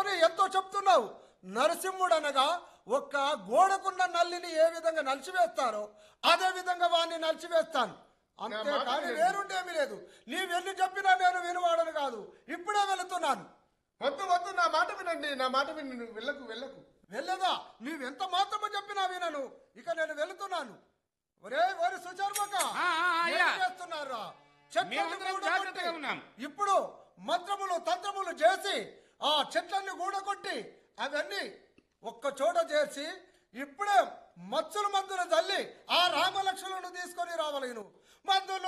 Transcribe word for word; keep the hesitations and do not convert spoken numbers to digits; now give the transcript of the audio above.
అని ఎంతో చెప్తున్నావు. నరసింహుడు అనగా ఒక్క గోడకున్న నల్లిని ఏ విధంగా నలిచివేస్తారో అదే విధంగా వాడిని నలిచివేస్తాను. అంతేకాని వేరుండేమీ లేదు. నీవెన్ని చెప్పినా నేను వినవాడను కాదు. ఇప్పుడే వెళుతున్నాను. వద్దు వద్దు, నా మాట వినండి, నా మాట విని నువ్వు వెళ్ళకు వెళ్ళకు. వెళ్ళదా? నీవెంత మాత్రము చెప్పినా వినను. ఇక నేను వెళుతున్నాను. ఒరే ఒరే సుచర్మక, ఏం చేస్తున్నారా? చెట్లను కూడగొట్టి ఇప్పుడు మంత్రములు తంత్రములు చేసి ఆ చెట్లన్నీ కూడగొట్టి అవన్నీ ఒక్క చోట చేసి ఇప్పుడే మచ్చులు మందులు తల్లి ఆ రామలక్ష్మణులను తీసుకొని రావాలి. నువ్వు మందులు